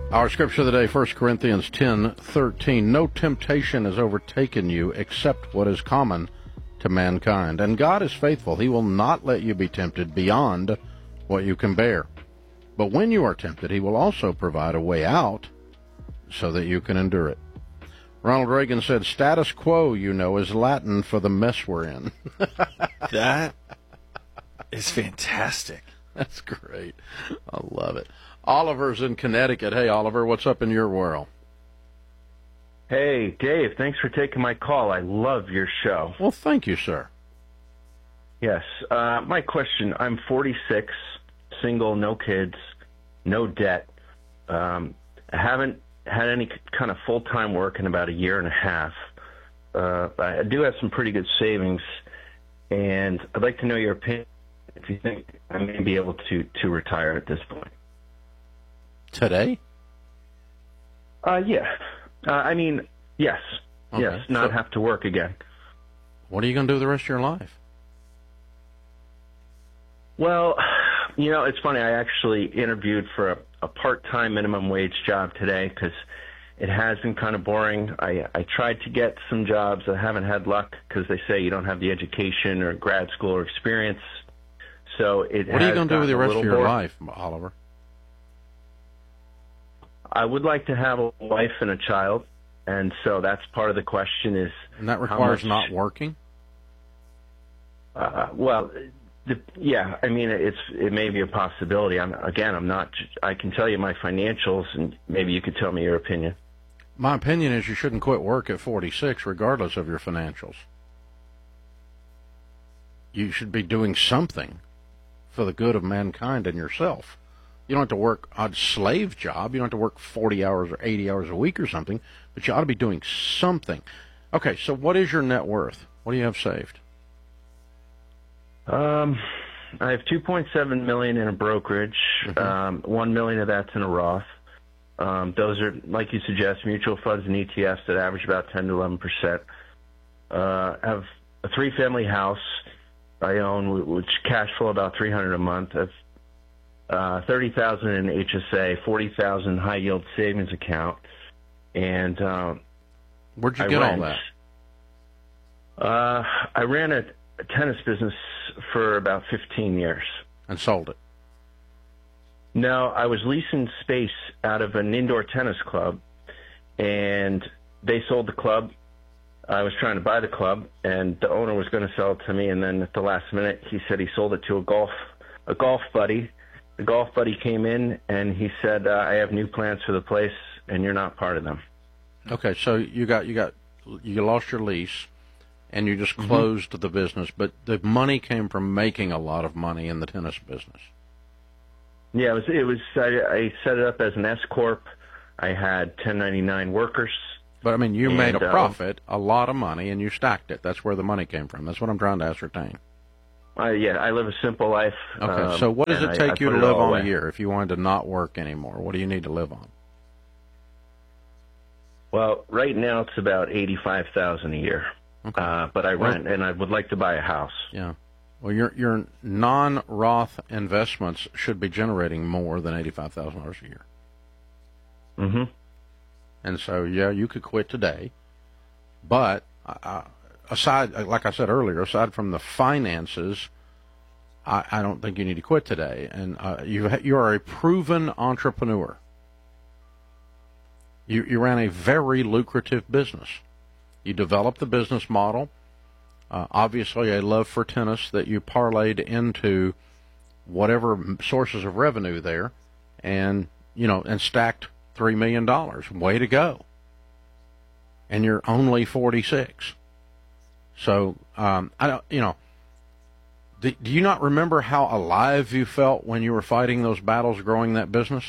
Our scripture of the day, 1 Corinthians 10:13. No temptation has overtaken you except what is common to mankind. And God is faithful. He will not let you be tempted beyond what you can bear. But when you are tempted, he will also provide a way out so that you can endure it. Ronald Reagan said, status quo, is Latin for the mess we're in. That is fantastic. That's great. I love it. Oliver's in Connecticut. Hey, Oliver, what's up in your world? Hey, Dave, thanks for taking my call. I love your show. Well, thank you, sir. Yes. My question, I'm 46, single, no kids, no debt. I haven't had any kind of full-time work in about a year and a half. I do have some pretty good savings, and I'd like to know your opinion if you think I may be able to retire at this point. Today? Yeah. Yes. Okay. Yes, not have to work again. What are you going to do the rest of your life? Well, it's funny. I actually interviewed for a part-time minimum wage job today because it has been kind of boring. I tried to get some jobs. I haven't had luck because they say you don't have the education or grad school or experience. So it. What are you going to do with the rest of your life, Oliver? I would like to have a wife and a child, and so that's part of the question is. And that requires not working? Yeah. I mean, it may be a possibility. I'm not. I can tell you my financials, and maybe you could tell me your opinion. My opinion is you shouldn't quit work at 46, regardless of your financials. You should be doing something for the good of mankind and yourself. You don't have to work a slave job. You don't have to work 40 hours or 80 hours a week or something, but you ought to be doing something. Okay, so what is your net worth? What do you have saved? I have $2.7 million in a brokerage. Mm-hmm. $1 million of that's in a Roth. Those are, like you suggest, mutual funds and ETFs that average about 10 to 11%. I have a 3-family house I own, which cash flow about $300 a month. I've $30,000 in HSA, $40,000 high yield savings account, and where'd you get all that? I ran a tennis business for about 15 years. And sold it? No, I was leasing space out of an indoor tennis club, and they sold the club. I was trying to buy the club, and the owner was going to sell it to me, and then at the last minute, he said he sold it to a golf buddy. The golf buddy came in, and he said, I have new plans for the place, and you're not part of them. Okay, so you lost your lease, and you just closed the business, but the money came from making a lot of money in the tennis business. Yeah, I set it up as an S Corp. I had 1099 workers. But, I mean, you made a profit, a lot of money, and you stacked it. That's where the money came from. That's what I'm trying to ascertain. I live a simple life. Okay, so what does it take you to live on a year if you wanted to not work anymore? What do you need to live on? Well, right now it's about $85,000 a year. Okay. But I rent, and I would like to buy a house. Yeah. Well, your non-Roth investments should be generating more than $85,000 a year. Mm-hmm. And so, yeah, you could quit today. But aside, like I said earlier, aside from the finances, I don't think you need to quit today. And you are a proven entrepreneur. You ran a very lucrative business. You developed the business model. Obviously, a love for tennis that you parlayed into whatever sources of revenue there, and stacked $3 million. Way to go. And you're only 46. So, do you not remember how alive you felt when you were fighting those battles growing that business?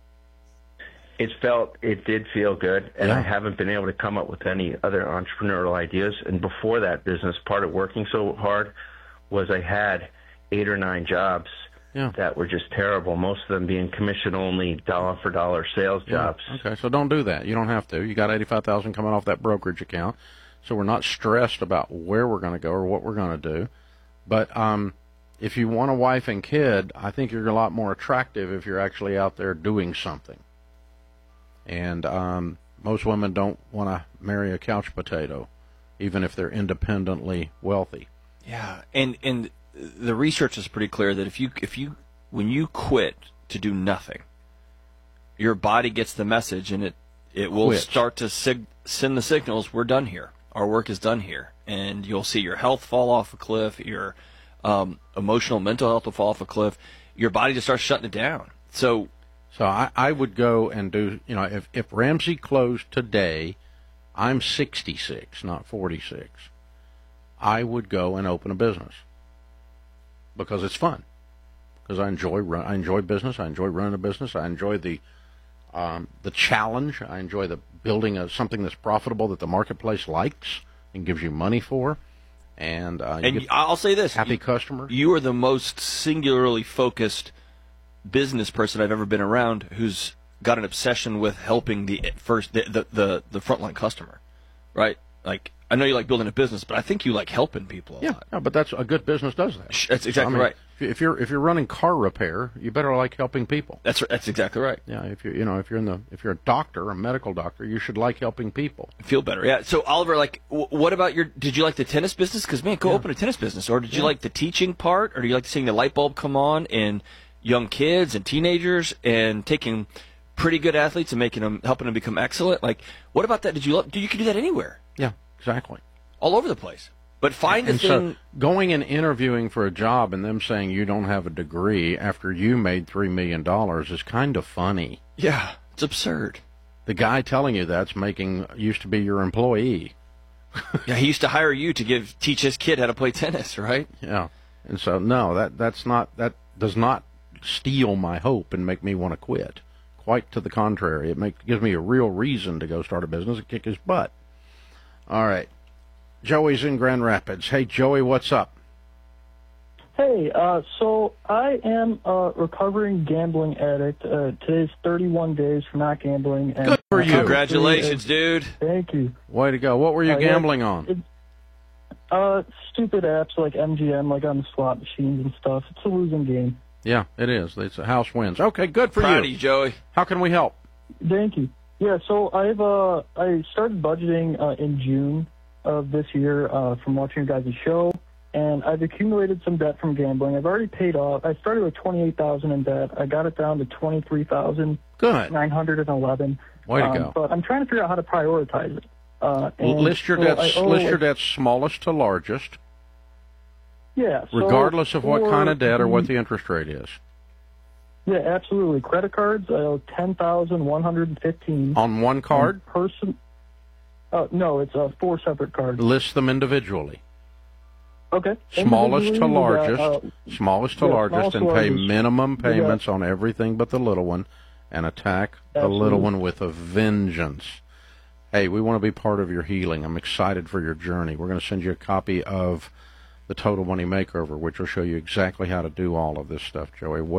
It did feel good, and Yeah. I haven't been able to come up with any other entrepreneurial ideas. And before that business, part of working so hard was I had 8 or 9 jobs that were just terrible, most of them being commission-only, dollar-for-dollar sales jobs. Okay, so don't do that. You don't have to. You got $85,000 coming off that brokerage account, so we're not stressed about where we're going to go or what we're going to do. But if you want a wife and kid, I think you're a lot more attractive if you're actually out there doing something. And most women don't want to marry a couch potato, even if they're independently wealthy. Yeah, and the research is pretty clear that when you quit to do nothing, your body gets the message, and it will start to send the signals, we're done here. Our work is done here. And you'll see your health fall off a cliff, your emotional, mental health will fall off a cliff. Your body just starts shutting it down. So I would go and do, if Ramsey closed today, I'm 66, not 46. I would go and open a business because it's fun. Because I enjoy business. I enjoy running a business. I enjoy the challenge. I enjoy the building something that's profitable that the marketplace likes and gives you money for. And I'll say this: happy customer. You are the most singularly focused business person I've ever been around who's got an obsession with helping the frontline customer, right? Like, I know you like building a business, but I think you like helping people a lot. Yeah, but that's a good business does that. That's exactly right. If you're running car repair, you better like helping people. That's exactly right. Yeah, if you're a doctor, a medical doctor, you should like helping people. Feel better. Yeah. So Oliver, what about did you like the tennis business? Because man, go open a tennis business. Or did you like the teaching part? Or do you like seeing the light bulb come on in young kids and teenagers and taking pretty good athletes and helping them become excellent? Like, what about that? You can do that anywhere. Yeah, exactly. All over the place. But find a thing. So going and interviewing for a job and them saying you don't have a degree after you made $3 million is kind of funny. Yeah, it's absurd. The guy telling you that's used to be your employee. Yeah, he used to hire you to teach his kid how to play tennis, right? Yeah, and so no, that does not steal my hope and make me want to quit. Quite to the contrary, it gives me a real reason to go start a business and kick his butt. All right. Joey's in Grand Rapids. Hey, Joey, what's up? Hey, so I am a recovering gambling addict. Today's 31 days for not gambling. And good for you. Congratulations, dude. Thank you. Way to go. What were you gambling on? Stupid apps like MGM, like on the slot machines and stuff. It's a losing game. Yeah, it is. It's a house wins. Okay, good for you. Proud of you, Joey. How can we help? Thank you. Yeah, so I started budgeting in June of this year from watching your guys' show, and I've accumulated some debt from gambling. I've already paid off. I started with $28,000 in debt. I got it down to $23,911. Way to go! But I'm trying to figure out how to prioritize it. List your debts smallest to largest. Yeah. So regardless of what kind of debt or what the interest rate is. Yeah, absolutely. Credit cards, I owe $10,115. On one card? No, it's 4 separate cards. List them individually. Okay. Smallest to largest, and pay minimum payments on everything but the little one, and attack the little one with a vengeance. Hey, we want to be part of your healing. I'm excited for your journey. We're going to send you a copy of the Total Money Makeover, which will show you exactly how to do all of this stuff, Joey.